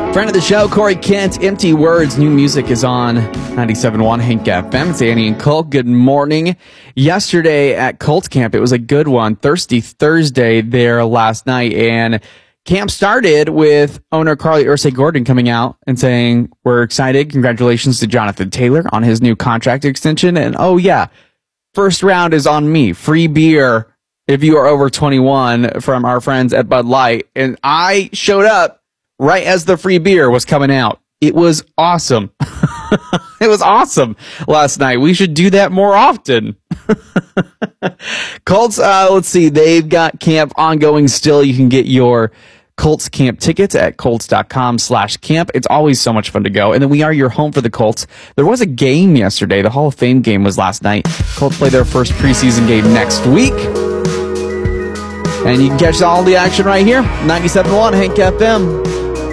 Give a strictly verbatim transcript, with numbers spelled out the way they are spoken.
Friend of the show, Corey Kent, Empty Words. New music is on ninety-seven point one Hank F M. It's Annie and Colt. Good morning. Yesterday at Colt Camp, it was a good one. Thirsty Thursday there last night. And camp started with owner Carly Ursay Gordon coming out and saying, we're excited. Congratulations to Jonathan Taylor on his new contract extension. And oh, yeah, first round is on me. Free beer if you are over twenty-one from our friends at Bud Light. And I showed up right as the free beer was coming out. It was awesome. It was awesome last night. We should do that more often. Colts, uh, let's see. They've got camp ongoing still. You can get your Colts camp tickets at colts.com slash camp. It's always so much fun to go. And then we are your home for the Colts. There was a game yesterday. The Hall of Fame game was last night. Colts play their first preseason game next week. And you can catch all the action right here. ninety-seven point one Hank F M.